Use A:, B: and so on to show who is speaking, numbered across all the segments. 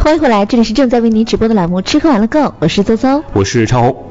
A: 欢迎回来，这里是正在为您直播的栏目吃喝玩乐购，我是邹邹，
B: 我是超红。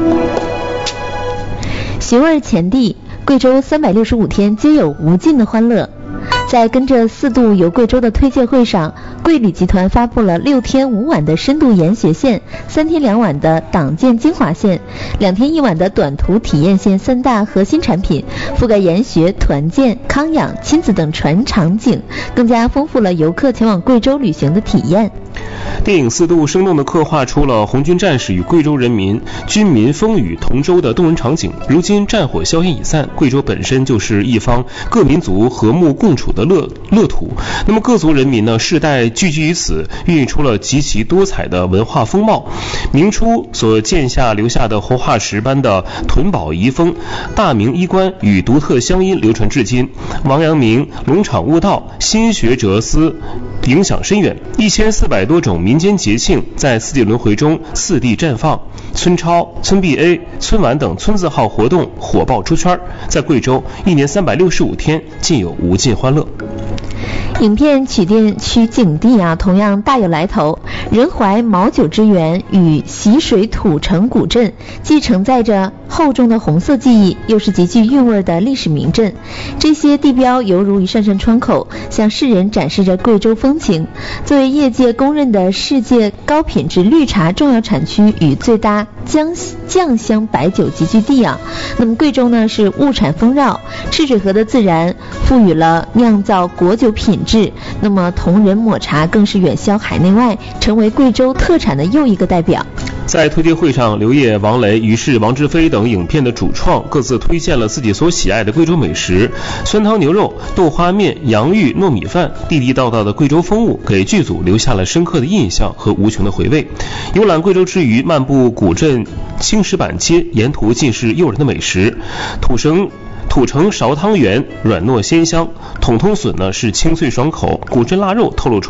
A: 寻味前地，贵州365天皆有无尽的欢乐。在跟着4度游贵州的推介会上，贵旅集团发布了6天5晚的深度研学线、3天2晚的党建精华线、2天1晚的短途体验线3大核心产品，覆盖研学、团建、康养、亲子等全场景，更加丰富了游客前往贵州旅行的体验。
B: 电影4度生动地刻画出了红军战士与贵州人民军民风雨同舟的动人场景。如今战火硝烟已散，贵州本身就是一方各民族和睦共处的乐土。那么各族人民呢，世代聚居于此，孕育出了极其多彩的文化风貌。明初所建下留下的活化石般的屯堡遗风、大明衣冠与独特乡音流传至今。王阳明龙场悟道，心学哲思影响深远。1400多种民间节庆在四季轮回中4地绽放，村超、村 BA、村晚等村字号活动火爆出圈，在贵州1年365天尽有无尽欢乐。
A: 影片取景地同样大有来头。仁怀毛酒之源与习水土城古镇，既承载着厚重的红色记忆，又是极具韵味的历史名镇。这些地标犹如一扇扇窗口，向世人展示着贵州风情。作为业界公认的世界高品质绿茶重要产区与最大酱香白酒集聚地那么贵州呢是物产丰饶，赤水河的自然赋予了酿造果酒品质，那么同仁抹茶更是远销海内外，成为贵州特产的又一个代表。
B: 在推介会上，刘烨、王雷、于是、王志飞等影片的主创各自推荐了自己所喜爱的贵州美食，酸汤牛肉、豆花面、洋芋、糯米饭，地地道道的贵州风物给剧组留下了深刻的印象和无穷的回味。游览贵州之余，漫步古镇青石板街，沿途尽是诱人的美食。土城苕汤圆软糯鲜香，筒筒笋呢是清脆爽口，古镇腊肉透露出